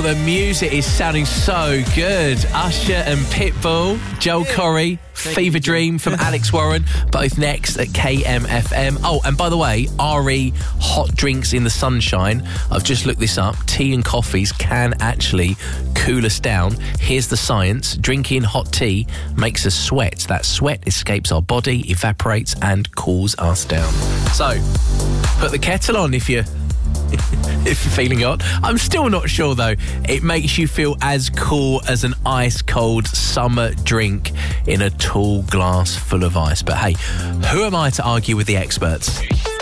the music is sounding so good. Usher and Pitbull, Joel Corey, Fever Dream from Alex Warren, both next at KMFM. Oh, and by the way, RE Hot Drinks in the Sunshine. I've just looked this up. Tea and coffees can actually cool us down. Here's the science. Drinking hot tea makes us sweat. That sweat escapes our body, evaporates and cools us down. So, put the kettle on if you're feeling hot. I'm still not sure though. It makes you feel as cool as an ice cold summer drink in a tall glass full of ice. But hey, who am I to argue with the experts?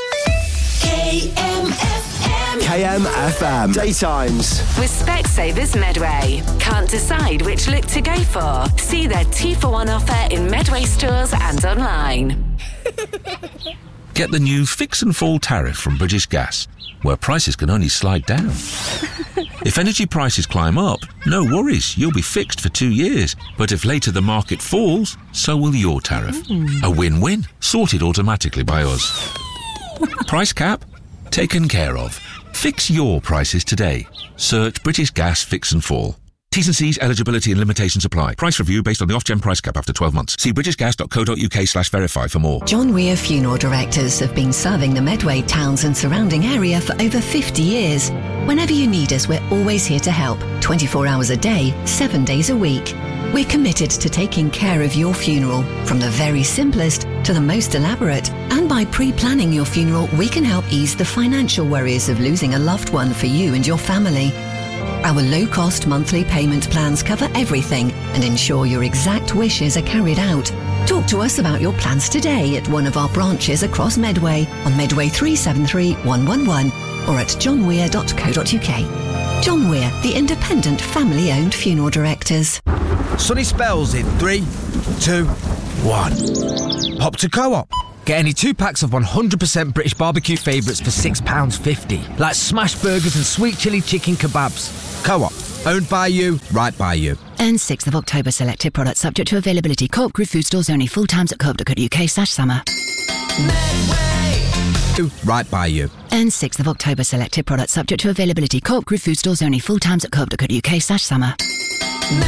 KMFM Daytimes with Specsavers Medway. Can't decide which look to go for? See their 2-for-1 offer in Medway stores and online. Get the new Fix and Fall tariff from British Gas, where prices can only slide down. If energy prices climb up, no worries, you'll be fixed for 2 years. But if later the market falls, so will your tariff. A win-win, sorted automatically by us. Price cap? Taken care of. Fix your prices today. Search British Gas Fix and Fall. T's and C's, eligibility and limitations apply. Price review based on the Ofgem price cap after 12 months. See britishgas.co.uk/verify for more. John Weir Funeral Directors have been serving the Medway towns and surrounding area for over 50 years. Whenever you need us, we're always here to help. 24 hours a day, 7 days a week. We're committed to taking care of your funeral, from the very simplest to the most elaborate. And by pre-planning your funeral, we can help ease the financial worries of losing a loved one for you and your family. Our low-cost monthly payment plans cover everything and ensure your exact wishes are carried out. Talk to us about your plans today at one of our branches across Medway, on Medway 373 111 or at johnweir.co.uk. John Weir, the independent family-owned funeral directors. Sunny spells in 3, 2, 1. Pop to Co-op. Get any 2 packs of 100% British barbecue favourites for £6.50. Like smash burgers and sweet chilli chicken kebabs. Co-op. Owned by you, right by you. Earn 6th of October selected products subject to availability. Co-op Group food stores only. Full times at co.uk/summer. Right by you. Earn 6th of October selected products subject to availability. Co-op Group food stores only. Full times at co.uk/summer.